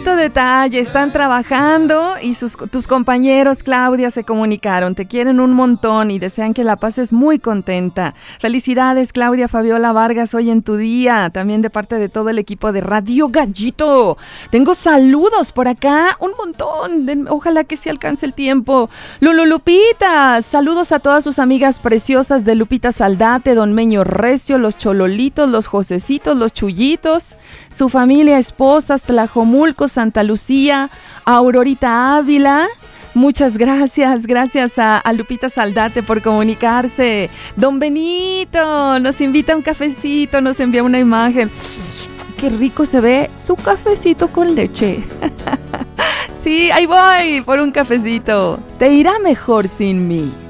bonito detalle, están trabajando y tus compañeros, Claudia, se comunicaron, te quieren un montón y desean que la pases muy contenta. Felicidades, Claudia Fabiola Vargas, hoy en tu día, también de parte de todo el equipo de Radio Gallito. Tengo saludos por acá, un montón, ojalá que sí alcance el tiempo. Lupita, saludos a todas sus amigas preciosas de Lupita Saldate, Don Meño Recio, los Chololitos, los Josecitos, los Chullitos, su familia, esposas, Tlajomulco, Santa Lucía, Aurorita Ávila. Muchas gracias a Lupita Saldate por comunicarse. Don Benito nos invita a un cafecito, nos envía una imagen. Qué rico se ve su cafecito con leche. Sí, ahí voy por un cafecito. Te irá mejor sin mí.